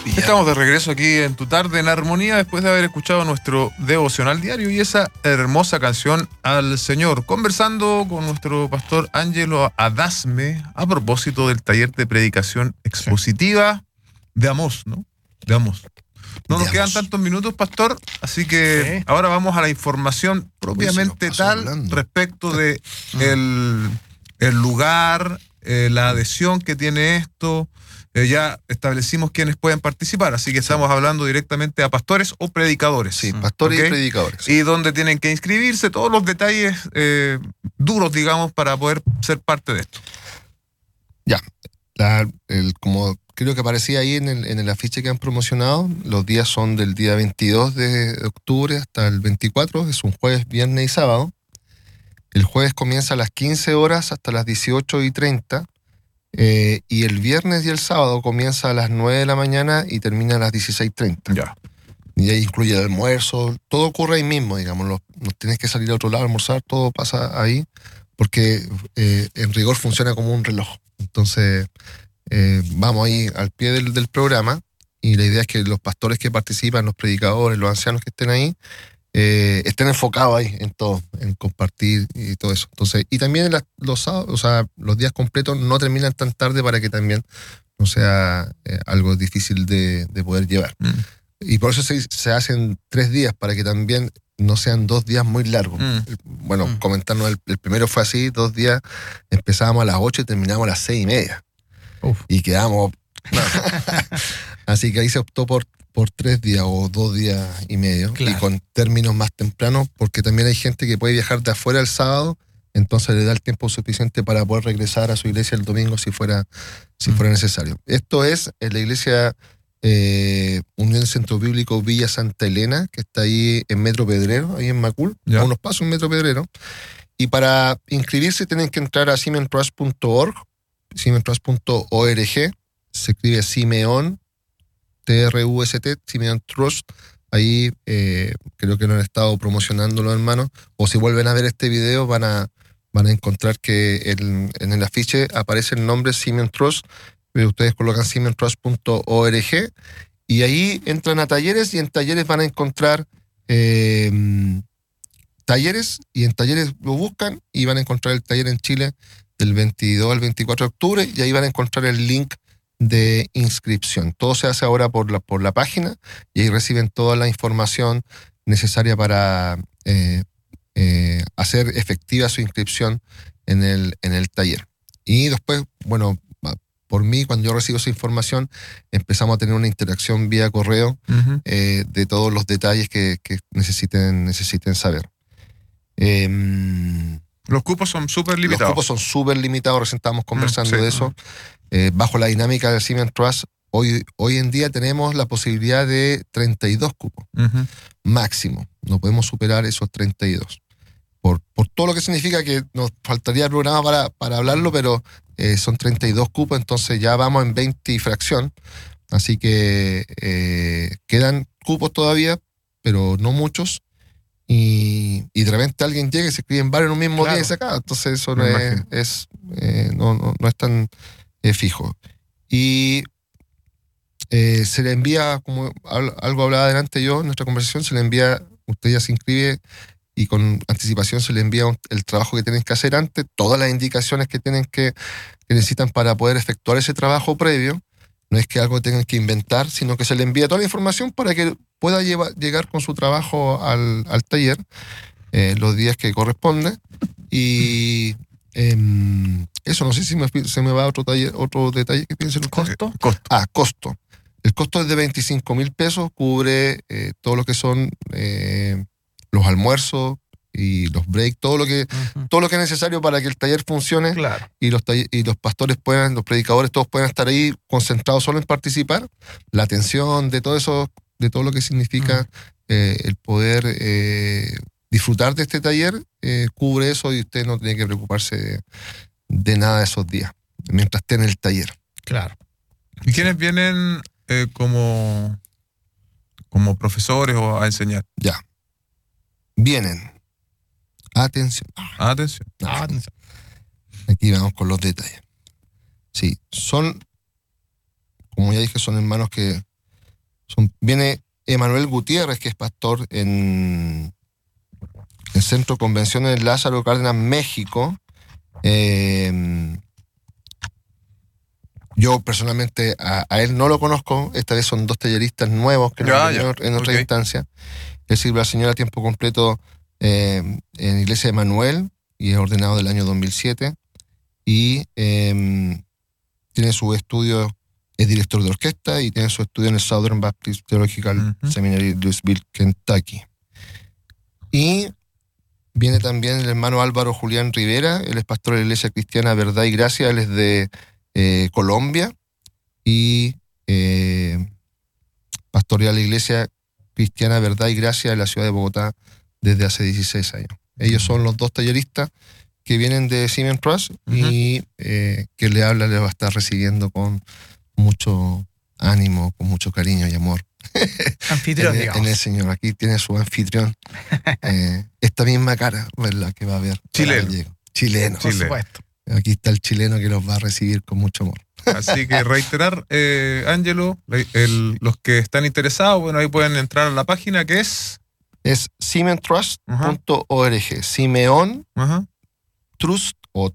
Estamos de regreso aquí en Tu Tarde en Armonía después de haber escuchado nuestro devocional diario y esa hermosa canción al Señor, conversando con nuestro pastor Ángelo Adasme a propósito del taller de predicación expositiva de Amós, ¿no? De Amós. No nos quedan tantos minutos, pastor, así que ahora vamos a la información propiamente tal respecto de el lugar, la adhesión que tiene esto. Ya establecimos quiénes pueden participar, así que estamos hablando directamente a pastores o predicadores. Sí, pastores y predicadores. Y donde tienen que inscribirse, todos los detalles duros, digamos, para poder ser parte de esto. Ya, como creo que aparecía ahí en el afiche que han promocionado, los días son del día 22 de octubre hasta el 24, es un jueves, viernes y sábado. El jueves comienza a las 15 horas hasta las 18:30. Y el viernes y el sábado comienza a las 9 de la mañana y termina a las 16:30. Ya. Y ahí incluye el almuerzo, todo ocurre ahí mismo, digamos, no tienes que salir a otro lado a almorzar, todo pasa ahí, porque en rigor funciona como un reloj. Entonces, vamos ahí al pie del programa, y la idea es que los pastores que participan, los predicadores, los ancianos que estén ahí, estén enfocados ahí en todo, en compartir y todo eso. Entonces, y también los sábados, o sea, los días completos no terminan tan tarde para que también no sea algo difícil de poder llevar. Y por eso se hacen 3 días, para que también no sean 2 días muy largos. Bueno, comentarnos, el primero fue así, 2 días, empezábamos a las 8 y terminábamos a las 6:30. Y quedamos... Así que ahí se optó por 3 días o 2 días y medio, claro. Y con términos más tempranos, porque también hay gente que puede viajar de afuera el sábado, entonces le da el tiempo suficiente para poder regresar a su iglesia el domingo si fuera necesario. Esto es en la iglesia Unión Centro Bíblico Villa Santa Elena, que está ahí en Metro Pedrero, ahí en Macul, a unos pasos en Metro Pedrero. Y para inscribirse tienen que entrar a simentrust.org, simentrust.org, se escribe Simeón, TRUST, Simeon Trust. Ahí creo que no han estado promocionándolo, hermanos. O si vuelven a ver este video, van a encontrar que en el afiche aparece el nombre Simeon Trust. Ustedes colocan simentrust.org y ahí entran a talleres, y en talleres van a encontrar talleres, y en talleres lo buscan y van a encontrar el taller en Chile del 22 al 24 de octubre, y ahí van a encontrar el link de inscripción. Todo se hace ahora por la página, y ahí reciben toda la información necesaria para hacer efectiva su inscripción en el taller. Y después, bueno, por mí, cuando yo recibo esa información, empezamos a tener una interacción vía correo de todos los detalles que necesiten saber. Los cupos son súper limitados. Los cupos son súper limitados, recién estábamos conversando de eso. Bajo la dinámica del Simeon Trust, hoy en día tenemos la posibilidad de 32 cupos máximo. No podemos superar esos 32. Por todo lo que significa que nos faltaría el programa para hablarlo, pero son 32 cupos, entonces ya vamos en 20 y fracción. Así que quedan cupos todavía, pero no muchos. Y de repente alguien llega y se escribe en varios en un mismo día y se acaba. Entonces eso no es tan fijo. Y se le envía, como algo hablaba adelante yo en nuestra conversación, se le envía, usted ya se inscribe y con anticipación se le envía el trabajo que tienen que hacer antes, todas las indicaciones que necesitan para poder efectuar ese trabajo previo. No es que algo tengan que inventar, sino que se le envía toda la información para que pueda llegar con su trabajo al taller los días que corresponde. Y eso, no sé si se me va otro detalle que piensen ustedes. Costo. El costo es de 25,000 pesos, cubre todo lo que son los almuerzos y los breaks, todo lo que es necesario para que el taller funcione. Claro. Y los pastores los predicadores, todos puedan estar ahí concentrados solo en participar. La atención de todo eso, de todo lo que significa el poder disfrutar de este taller, cubre eso, y usted no tiene que preocuparse de nada de esos días, mientras esté en el taller. Claro. ¿Y quiénes vienen como profesores o a enseñar? Ya. Vienen. Atención. Aquí vamos con los detalles. Sí, como ya dije, son hermanos que Viene Emanuel Gutiérrez, que es pastor en el Centro de Convenciones de Lázaro Cárdenas, México. Yo personalmente a él no lo conozco. Esta vez son 2 talleristas nuevos que en otra instancia. Él sirve al Señor a tiempo completo en la iglesia de Manuel y es ordenado del año 2007. Y tiene su estudio, es director de orquesta y tiene su estudio en el Southern Baptist Theological Seminary de Louisville, Kentucky. Y viene también el hermano Álvaro Julián Rivera, él es pastor de la Iglesia Cristiana Verdad y Gracia, él es de Colombia y pastorea la Iglesia Cristiana Verdad y Gracia de la ciudad de Bogotá desde hace 16 años. Ellos son los 2 talleristas que vienen de Simeon Trust y que le va a estar recibiendo con mucho ánimo, con mucho cariño y amor. Anfitrión, en el Señor. Aquí tiene su anfitrión. Esta misma cara, ¿verdad? Que va a ver. Chileno. Por supuesto. Aquí está el chileno que los va a recibir con mucho amor. Así que reiterar, Ángelo, los que están interesados, bueno, ahí pueden entrar a la página que es simeontrust.org. Simeon Trust o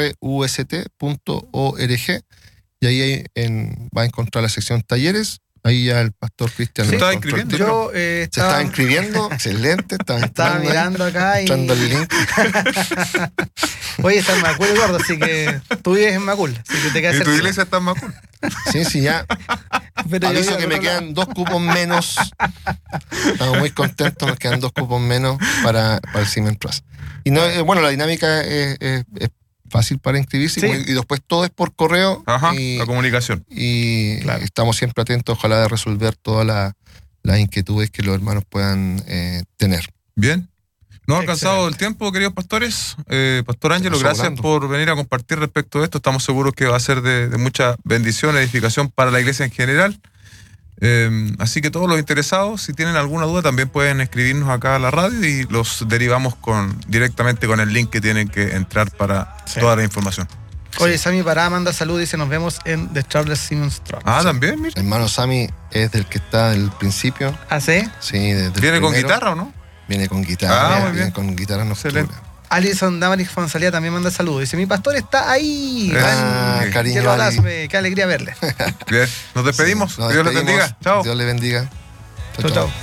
trust.org. Y ahí va a encontrar la sección talleres. Ahí ya el pastor Cristian se estaba inscribiendo. Se estaba inscribiendo, excelente. Estaba mirando acá entrando el link. Oye, está en Macul, Eduardo, así que tú vives en Macul. Así que te quedas ¿Y cerca. tu iglesia está en Macul? Sí, ya. Pero aviso que me quedan 2 cupos menos. Estamos muy contentos, nos quedan 2 cupos menos para el Simeon Trust. Y no, bueno, la dinámica es fácil para inscribirse y después todo es por correo. La comunicación. Y estamos siempre atentos, ojalá, de resolver todas las inquietudes que los hermanos puedan tener. Bien. Nos ha alcanzado el tiempo, queridos pastores. Pastor Ángelo, gracias por venir a compartir respecto de esto. Estamos seguros que va a ser de mucha bendición, edificación para la iglesia en general. Así que todos los interesados, si tienen alguna duda, también pueden escribirnos acá a la radio y los derivamos directamente con el link que tienen que entrar para toda la información. Oye, Sammy Pará manda salud, dice: nos vemos en The Charles Simmons Trust. También, mira. Hermano Sammy es del que está del principio. ¿Ah, sí? Sí, ¿Viene con guitarra o no? Viene con guitarra. Muy bien. Viene con guitarra nocturna. Alison Damaris Fonsalía también manda saludos. Dice: mi pastor está ahí. Cariño, qué alegría verle. Bien, nos despedimos. Sí, Dios les bendiga. Chao. Dios les bendiga. Chao.